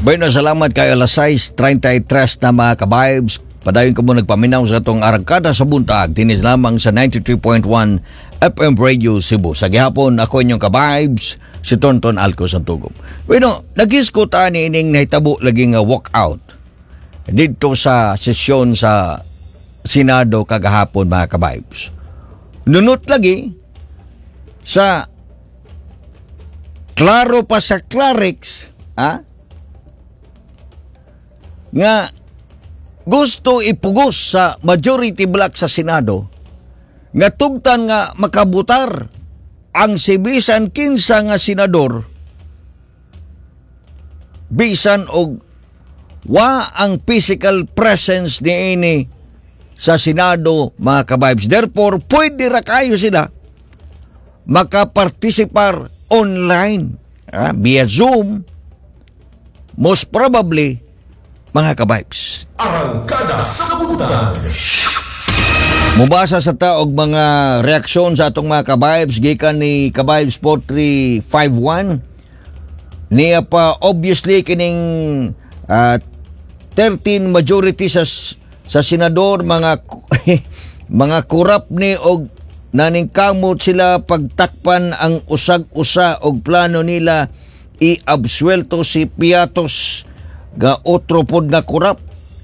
Bueno, salamat kayo alas 6:33 na mga ka-vibes. Padayon ko mo nagpaminaw sa itong arangkada sa buntag. Tinis lamang sa 93.1 FM Radio Cebu. Sa gihapon, ako inyong ka-vibes, si Tonton Alco Santugum. Bueno, nag-isko ta ni ining nahitabo laging walkout dito sa sesyon sa Senado kagahapon mga ka-vibes. Nunot lagi sa klaro pa sa Clarix, nga gusto ipugos sa majority block sa Senado nga tugtan nga makabutar ang si bisan kinsa nga senador bisan og wa ang physical presence ni ini sa Senado mga ka-vibes. Therefore, pwede ra kayo sila makapartisipar online via Zoom, most probably mga ka-vibes. Arangkada sa buntag. Mubasa sa taog mga reaksyon sa atong mga ka-vibes gikan ni ka-vibes 4351 niya pa obviously kining 13 majority sa senador mga mga kurap ni og naningkamot sila pagtakpan ang usag-usa og plano nila i-absuelto si Piatos ga otro pod nga kurap.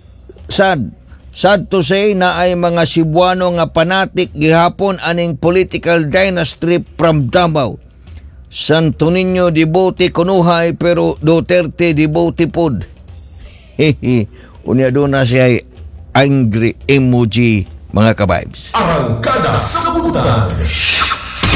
Sad to say na ay mga Cebuano nga panatik gihapon aning political dynasty from Davao. Santo Niño devote kunuhay pero Duterte devote pod. Unya doon na siya angry emoji mga ka-vibes. Arangkada sa buntag.